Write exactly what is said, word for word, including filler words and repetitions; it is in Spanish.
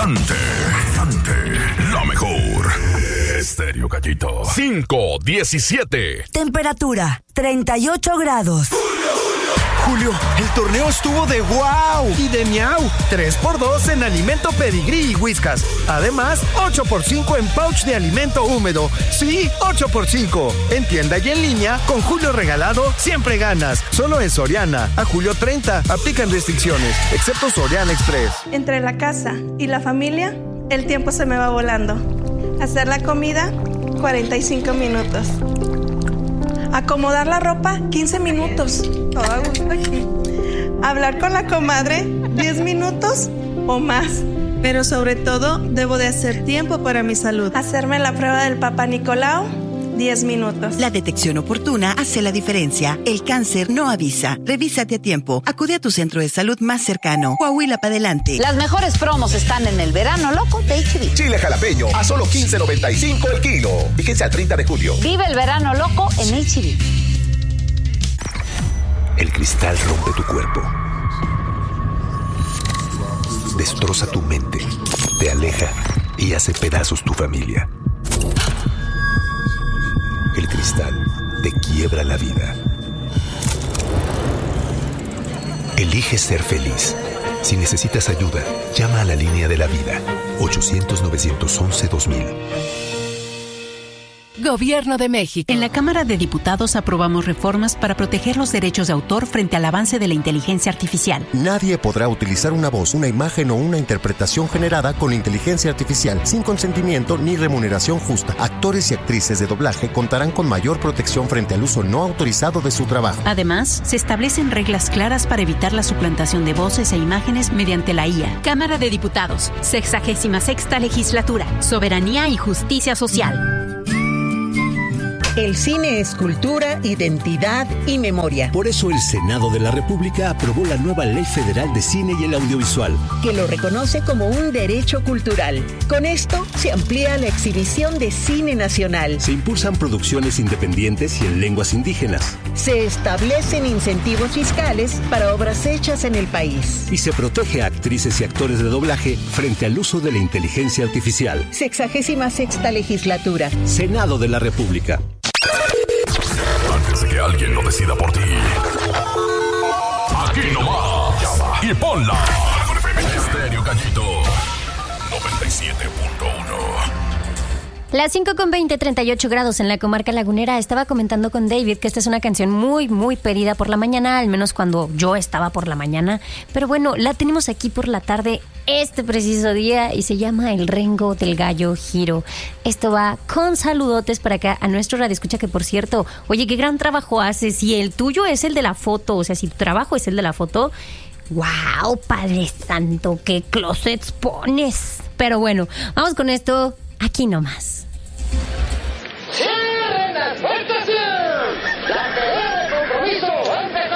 Cante, cante, la mejor. Estéreo Gallito. cinco diecisiete. Temperatura, treinta y ocho grados. Julio, el torneo estuvo de wow y de miau. tres por dos en alimento Pedigrí y Whiskas. Además, ocho por cinco en pouch de alimento húmedo. Sí, ocho por cinco. En tienda y en línea, con Julio regalado, siempre ganas. Solo en Soriana. A julio treinta. Aplican restricciones, excepto Soriana Express. Entre la casa y la familia, el tiempo se me va volando. Hacer la comida, cuarenta y cinco minutos. Acomodar la ropa, quince minutos. Todo a gusto aquí. Hablar con la comadre, diez minutos o más. Pero sobre todo, debo de hacer tiempo para mi salud. Hacerme la prueba del Papa Nicolau, diez minutos. La detección oportuna hace la diferencia. El cáncer no avisa. Revísate a tiempo. Acude a tu centro de salud más cercano. Coahuila para adelante. Las mejores promos están en el verano loco de H B. Chile jalapeño a solo quince noventa y cinco el kilo. Fíjense al treinta de julio. Vive el verano loco en H B. El cristal rompe tu cuerpo. Destroza tu mente. Te aleja y hace pedazos tu familia. El cristal te quiebra la vida. Elige ser feliz. Si necesitas ayuda, llama a la línea de la vida. ochocientos, novecientos once, dos mil. Gobierno de México. En la Cámara de Diputados aprobamos reformas para proteger los derechos de autor frente al avance de la inteligencia artificial. Nadie podrá utilizar una voz, una imagen o una interpretación generada con inteligencia artificial sin consentimiento ni remuneración justa. Actores y actrices de doblaje contarán con mayor protección frente al uso no autorizado de su trabajo. Además, se establecen reglas claras para evitar la suplantación de voces e imágenes mediante la I A. Cámara de Diputados, sexagésima sexta legislatura, soberanía y justicia social. El cine es cultura, identidad y memoria. Por eso el Senado de la República aprobó la nueva Ley Federal de Cine y el Audiovisual, que lo reconoce como un derecho cultural. Con esto se amplía la exhibición de cine nacional. Se impulsan producciones independientes y en lenguas indígenas. Se establecen incentivos fiscales para obras hechas en el país. Y se protege a actrices y actores de doblaje frente al uso de la inteligencia artificial. Sexagésima sexta legislatura. Senado de la República. Antes de que alguien lo decida por ti. Aquí nomás. Llama y ponla. Estéreo Gallito noventa y siete punto uno. Las cinco con veinte, treinta y ocho grados en la comarca lagunera. Estaba comentando con David que esta es una canción muy, muy pedida por la mañana, al menos cuando yo estaba por la mañana. Pero bueno, la tenemos aquí por la tarde este preciso día y se llama El Rengo del Gallo Giro. Esto va con saludotes para acá a nuestro radioescucha, que por cierto, oye, qué gran trabajo haces. Si el tuyo es el de la foto, o sea, si tu trabajo es el de la foto, ¡wow, Padre Santo! ¡Qué closets pones! Pero bueno, vamos con esto aquí nomás.